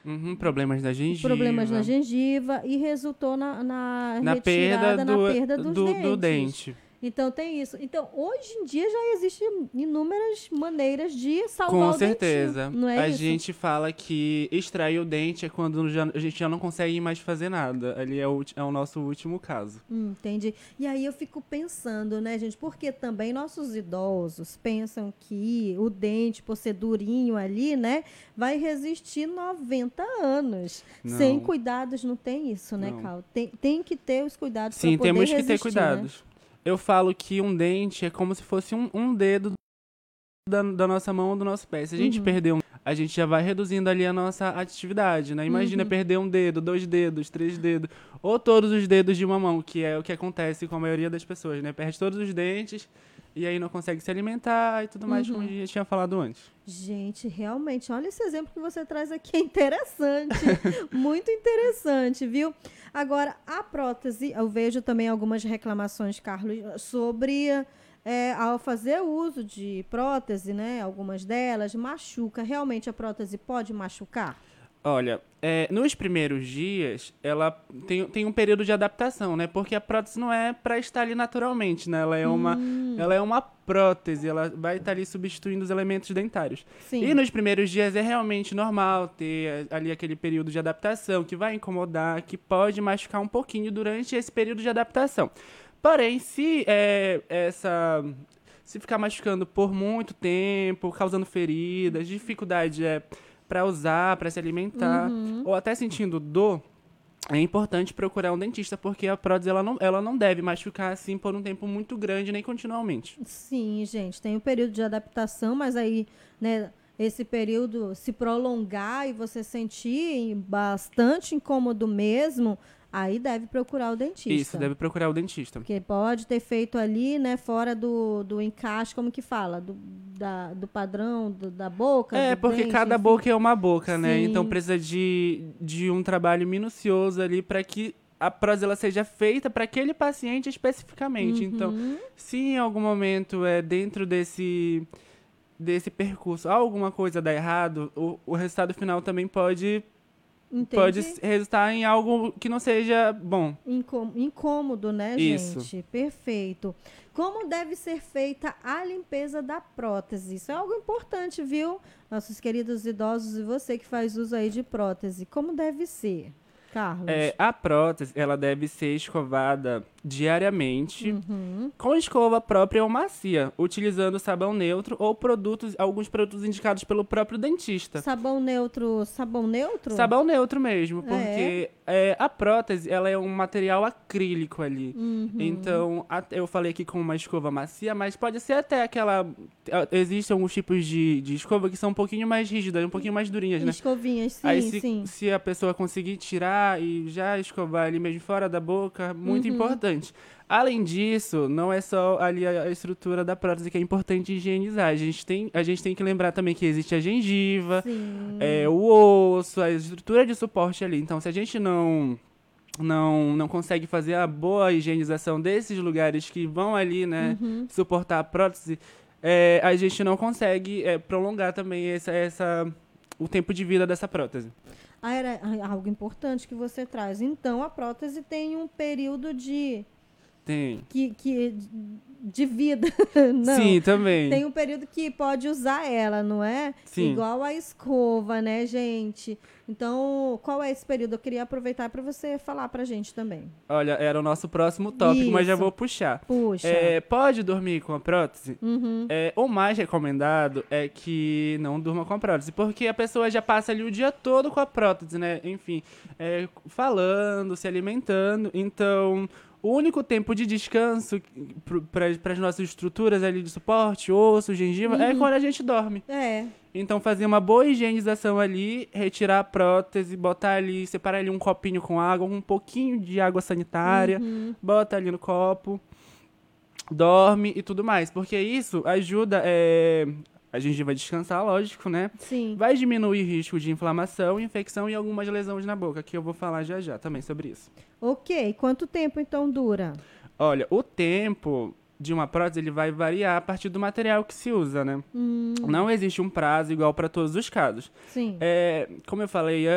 Problemas da problemas na gengiva. gengiva e resultou na Na retirada, perda na perda dos do dentes. dente. Então tem isso. Então, hoje em dia já existem inúmeras maneiras de Com salvar o dentinho, certeza. não é A isso? gente fala que extrair o dente é quando a gente já não consegue mais fazer nada. Ali é o nosso último caso. Entendi. E aí eu fico pensando, né, gente, porque também nossos idosos pensam que o dente, por ser durinho ali, né, vai resistir 90 anos. Sem Não, cuidados não tem isso, né, não. Cal? Tem que ter os cuidados para Sim, poder temos que ter resistir, né? cuidados. Eu falo que um dente é como se fosse um dedo da nossa mão ou do nosso pé. Se a gente perder a gente já vai reduzindo ali a nossa atividade, né? Imagina perder um dedo, 2 dedos, 3 dedos, ou todos os dedos de uma mão, que é o que acontece com a maioria das pessoas, né? Perde todos os dentes e aí não consegue se alimentar e tudo mais, como a gente tinha falado antes. Gente, realmente, olha esse exemplo que você traz aqui, é interessante, muito interessante, viu? Agora, a prótese, eu vejo também algumas reclamações, Carlos, sobre ao fazer uso de prótese, né? Algumas delas machuca. Realmente a prótese pode machucar? Olha, nos primeiros dias, ela tem um período de adaptação, né? Porque a prótese não é para estar ali naturalmente, né? Ela é uma prótese, ela vai estar ali substituindo os elementos dentários. E Sim. nos primeiros dias é realmente normal ter ali aquele período de adaptação que vai incomodar, que pode machucar um pouquinho durante esse período de adaptação. Porém, se ficar machucando por muito tempo, causando feridas, dificuldade para usar, para se alimentar, ou até sentindo dor, é importante procurar um dentista, porque a prótese ela não deve machucar assim por um tempo muito grande, nem continuamente. Sim, gente, tem o período de adaptação, mas aí, né, esse período se prolongar e você sentir bastante incômodo mesmo, aí deve procurar o Isso, dentista. deve procurar o dentista. Porque pode ter feito ali, né, fora do encaixe, como que fala? Do padrão da boca, do Porque dente, cada enfim. boca é uma boca, né? Então Sim. precisa de um trabalho minucioso ali para que a prótese ela seja feita para aquele paciente especificamente. Então, se em algum momento dentro desse percurso alguma coisa dá errado, o resultado final também pode Entendi. resultar em algo que não seja bom. Incômodo, né, Isso. gente? Perfeito. Como deve ser feita a limpeza da prótese? Isso é algo importante, viu? Nossos queridos idosos e você que faz uso aí de prótese. Como deve ser, Carlos? A prótese, ela deve ser escovada diariamente com escova própria ou macia, utilizando sabão neutro ou alguns produtos indicados pelo próprio dentista. Sabão neutro, sabão neutro? Sabão neutro mesmo, Ah, é? porque a prótese, ela é um material acrílico ali. Então, eu falei aqui com uma escova macia, mas pode ser até existem alguns tipos de escova que são um pouquinho mais rígidas, um pouquinho mais durinhas, né? Escovinhas, sim, Aí sim. se a pessoa conseguir tirar e já escovar ali mesmo fora da boca, muito importante. Além disso, não é só ali a estrutura da prótese que é importante higienizar. A gente tem que lembrar também que existe a gengiva, Sim. o osso, a estrutura de suporte ali. Então, se a gente não consegue fazer a boa higienização desses lugares que vão ali, né, suportar a prótese, a gente não consegue prolongar também o tempo de vida dessa prótese. Era algo importante que você traz. Então, a prótese tem um período Tem. de vida. Não. Sim, também. Tem um período que pode usar ela, não é? Sim. Igual a escova, né, gente? Então, qual é esse período? Eu queria aproveitar para você falar pra gente também. Olha, era o nosso próximo tópico, mas já Isso. vou puxar. Puxa. Pode dormir com a prótese? O mais recomendado é que não durma com a prótese, porque a pessoa já passa ali o dia todo com a prótese, né? Enfim, falando, se alimentando. Então, o único tempo de descanso para as nossas estruturas ali de suporte, osso, gengiva, é quando a gente dorme. Então, fazer uma boa higienização ali, retirar a prótese, botar ali, separar ali um copinho com água, um pouquinho de água sanitária, bota ali no copo, dorme e tudo mais. Porque isso ajuda a gengiva a descansar, lógico, né? Sim. Vai diminuir o risco de inflamação, infecção e algumas lesões na boca, que eu vou falar já já também sobre isso. Ok. Quanto tempo, então, dura? Olha, o tempo de uma prótese ele vai variar a partir do material que se usa, né? Não existe um prazo igual para todos os casos. Sim. Como eu falei